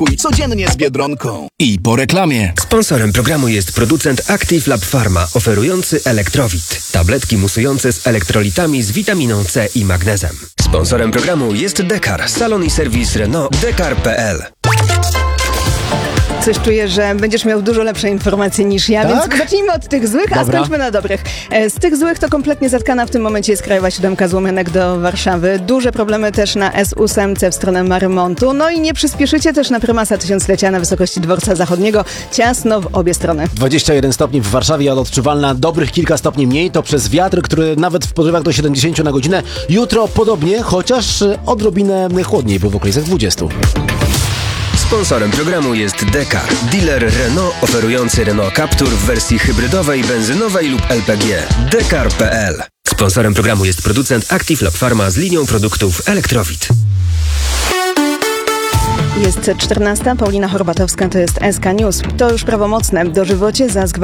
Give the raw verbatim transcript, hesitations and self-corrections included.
Pójdź codziennie z Biedronką. I po reklamie. Sponsorem programu jest producent Active Lab Pharma, oferujący Elektrowit. Tabletki musujące z elektrolitami z witaminą C i magnezem. Sponsorem programu jest Dekar, salon i serwis Renault dekar kropka p l. Coś czuję, że będziesz miał dużo lepsze informacje niż ja, Tak? więc zacznijmy od tych złych, Dobra. a skończmy na dobrych. E, Z tych złych to kompletnie zatkana w tym momencie jest Krajowa Siódemka z Łomianek do Warszawy. Duże problemy też na S osiem w stronę Marymontu. No i nie przyspieszycie też na prymasa tysiąclecia na wysokości Dworca Zachodniego. Ciasno w obie strony. dwadzieścia jeden stopni w Warszawie, ale odczuwalna dobrych kilka stopni mniej. To przez wiatr, który nawet w porywach do siedemdziesiąt na godzinę. Jutro podobnie, chociaż odrobinę chłodniej, bo w okolicach dwudziestu. Sponsorem programu jest Dekar, dealer Renault oferujący Renault Captur w wersji hybrydowej, benzynowej lub L P G. dekar kropka p l. Sponsorem programu jest producent Active Lab Pharma z linią produktów Elektrowit. Jest czternasta, Paulina Horbatowska, to jest S K News. To już prawomocne. Dożywocie za zgwałcenie